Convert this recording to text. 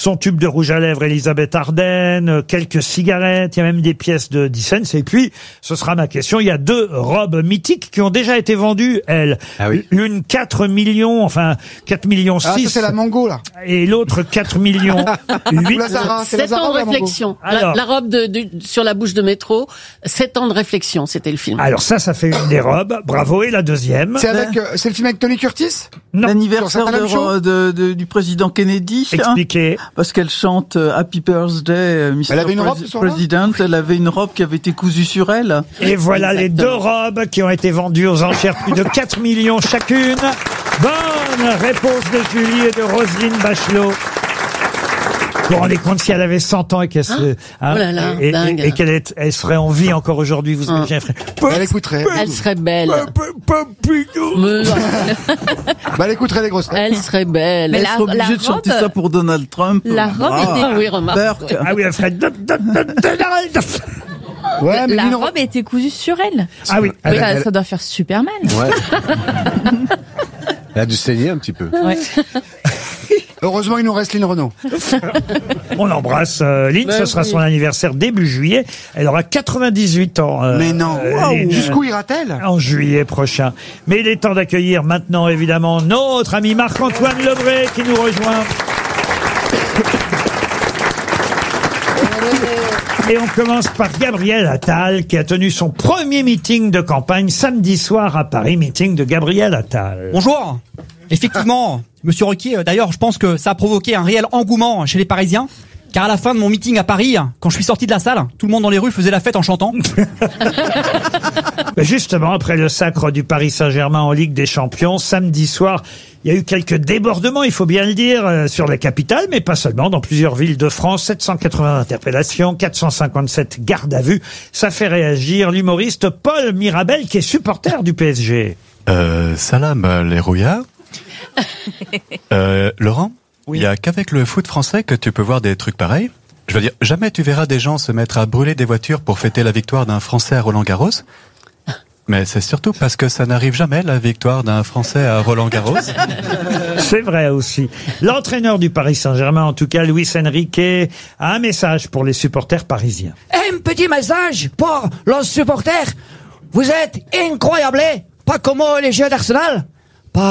son tube de rouge à lèvres Elisabeth Arden, quelques cigarettes, il y a même des pièces de 10 cents. Et puis, ce sera ma question, il y a 2 robes mythiques qui ont déjà été vendues, elles. Ah oui. Une 4 millions, enfin 4 millions 6. Ah, ça, c'est la Mango, là. Et l'autre 4 millions 8. Ou la Zara, c'est la 7 Zara ans ou de la Mango? réflexion. Alors. La robe sur la bouche de métro. 7 ans de réflexion, c'était le film. Alors ça fait une des robes. Bravo. Et la deuxième? C'est c'est le film avec Tony Curtis? Non. L'anniversaire Sur Saint-Alain du président Kennedy. Expliquez. Parce qu'elle chante Happy Birthday, Mr. Elle avait une robe ce soir-là President. Elle avait une robe qui avait été cousue sur elle. Et voilà les 2 robes qui ont été vendues aux enchères, plus de 4 millions chacune. Bonne réponse de Julie et de Roselyne Bachelot. Vous vous rendez compte si elle avait 100 ans et qu'elle se, oh là là, dingue. et elle serait en vie encore aujourd'hui, vous imaginez, Elle écouterait. Elle serait belle. Pompidou. Mais- Elle écouterait les grosses têtes. Elle serait belle. Elle Mais serait la obligée de chanter robe- ça pour Donald Trump. La robe Ah oui, remarque. Burke. Ah oui, elle ferait Ouais, mais La une robe était cousue sur elle. Ah oui. Ça doit faire super mal. Ouais. Elle a dû saigner un petit peu. Ouais. Heureusement, il nous reste Lynn Renaud. On l'embrasse, Lynn, ce sera son anniversaire début juillet. Elle aura 98 ans. Mais non. Lynn. Jusqu'où ira-t-elle? En juillet prochain. Mais il est temps d'accueillir maintenant, évidemment, notre ami Marc-Antoine Lebré qui nous rejoint. Et on commence par Gabriel Attal qui a tenu son premier meeting de campagne samedi soir à Paris. Meeting de Gabriel Attal. Bonjour. Effectivement, Monsieur Ruquier, d'ailleurs, je pense que ça a provoqué un réel engouement chez les Parisiens. Car à la fin de mon meeting à Paris, quand je suis sorti de la salle, tout le monde dans les rues faisait la fête en chantant. Mais justement, après le sacre du Paris Saint-Germain en Ligue des Champions, samedi soir, il y a eu quelques débordements, il faut bien le dire, sur la capitale, mais pas seulement, dans plusieurs villes de France, 780 interpellations, 457 gardes à vue. Ça fait réagir l'humoriste Paul Mirabel, qui est supporter du PSG. Salam les rouillards. Laurent, il y a qu'avec le foot français que tu peux voir des trucs pareils. Je veux dire, jamais tu verras des gens se mettre à brûler des voitures pour fêter la victoire d'un Français à Roland-Garros. Mais c'est surtout parce que ça n'arrive jamais, la victoire d'un Français à Roland-Garros. C'est vrai aussi. L'entraîneur du Paris Saint-Germain, en tout cas, Luis Enrique, a un message pour les supporters parisiens. Un petit message pour les supporters. Vous êtes incroyables, pas comme les jeux d'Arsenal.